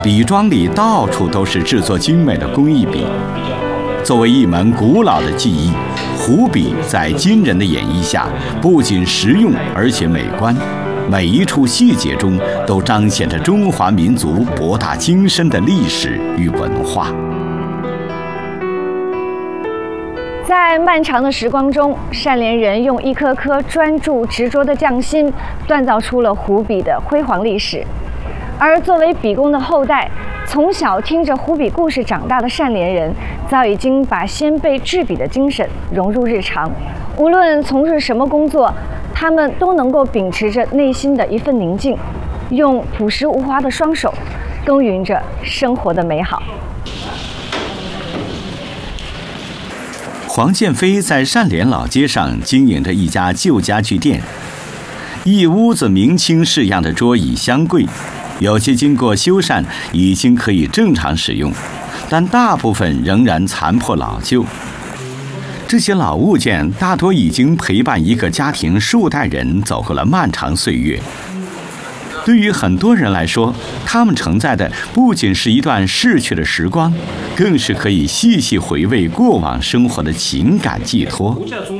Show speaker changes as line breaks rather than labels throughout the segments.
笔庄里到处都是制作精美的工艺笔。作为一门古老的技艺，湖笔在今人的演绎下，不仅实用而且美观，每一处细节中都彰显着中华民族博大精深的历史与文化。
在漫长的时光中，单连人用一颗颗专注执着的匠心，锻造出了湖笔的辉煌历史。而作为笔工的后代，从小听着湖笔故事长大的单连人，早已经把先辈制笔的精神融入日常。无论从事什么工作，他们都能够秉持着内心的一份宁静，用朴实无华的双手，耕耘着生活的美好。
黄建飞在单连老街上经营着一家旧家具店，一屋子明清式样的桌椅箱柜，有些经过修缮，已经可以正常使用，但大部分仍然残破老旧。这些老物件大多已经陪伴一个家庭数代人走过了漫长岁月。对于很多人来说，他们承载的不仅是一段逝去的时光，更是可以细细回味过往生活的情感寄托。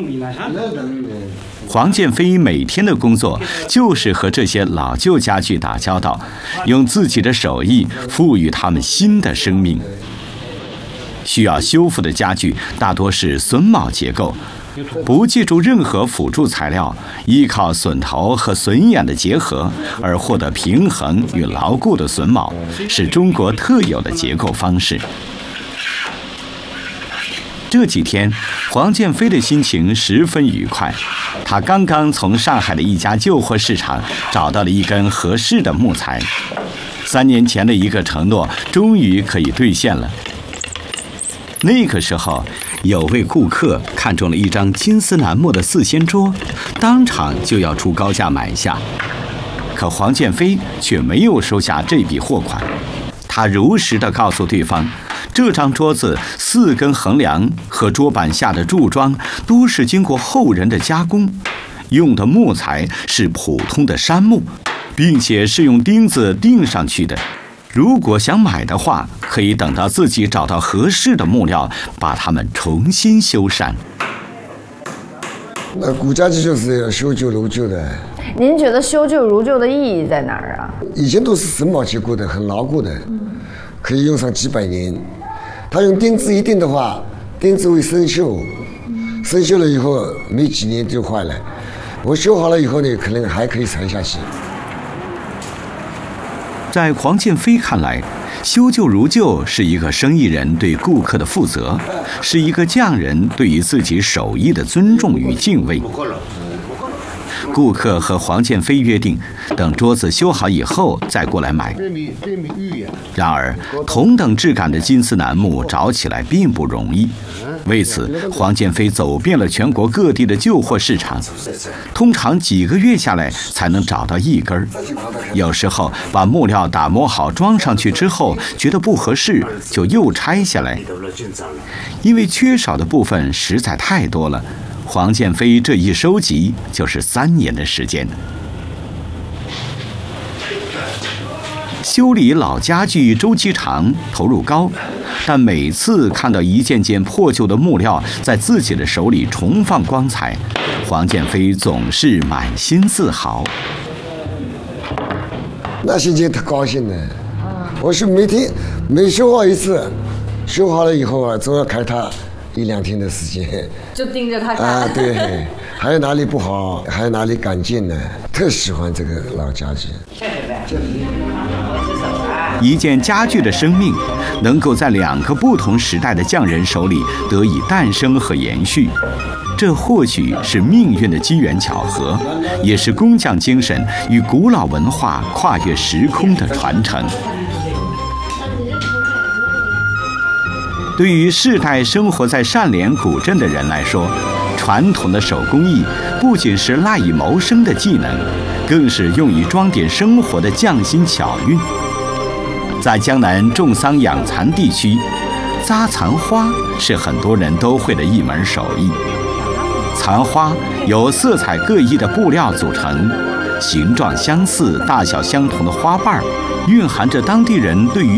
黄建飞每天的工作就是和这些老旧家具打交道，用自己的手艺赋予它们新的生命。需要修复的家具大多是榫卯结构，不借助任何辅助材料，依靠榫头和榫眼的结合而获得平衡与牢固的榫卯，是中国特有的结构方式。这几天，黄建飞的心情十分愉快。他刚刚从上海的一家旧货市场找到了一根合适的木材。3年前的一个承诺，终于可以兑现了。那个时候，有位顾客看中了一张金丝楠木的4仙桌，当场就要出高价买下。可黄建飞却没有收下这笔货款，他如实地告诉对方，这张桌子4根横梁和桌板下的柱桩都是经过后人的加工，用的木材是普通的杉木，并且是用钉子钉上去的。如果想买的话，可以等到自己找到合适的木料，把它们重新修缮。
那古家具就是要修旧如旧的。
您觉得修旧如旧的意义在哪儿啊？
以前都是榫卯结构的，很牢固的，可以用上几百年。他用钉子一钉的话，钉子会生锈，生锈了以后没几年就坏了。我修好了以后呢，可能还可以传下去。
在黄建飞看来，修旧如旧是一个生意人对顾客的负责，是一个匠人对于自己手艺的尊重与敬畏。顾客和黄建飞约定，等桌子修好以后再过来买。然而，同等质感的金丝楠木找起来并不容易。为此，黄建飞走遍了全国各地的旧货市场，通常几个月下来才能找到一根。有时候把木料打磨好装上去之后，觉得不合适，就又拆下来。因为缺少的部分实在太多了，黄建飞这一收集就是3年的时间。修理老家具周期长，投入高，但每次看到一件件破旧的木料在自己的手里重放光彩，黄建飞总是满心自豪。
那心情特高兴的。我是每修好一次，修好了以后啊，总要开它1-2天的时间，
就盯着它看
啊。对，还有哪里不好，还有哪里改进呢？特喜欢这个老家具。
一件家具的生命，能够在2个不同时代的匠人手里得以诞生和延续，这或许是命运的机缘巧合，也是工匠精神与古老文化跨越时空的传承。对于世代生活在单连古镇的人来说，传统的手工艺不仅是赖以谋生的技能，更是用以装点生活的匠心巧运。在江南种桑养蚕地区，扎蚕花是很多人都会的一门手艺。蚕花由色彩各异的布料组成，形状相似、大小相同的花瓣，蕴含着当地人对于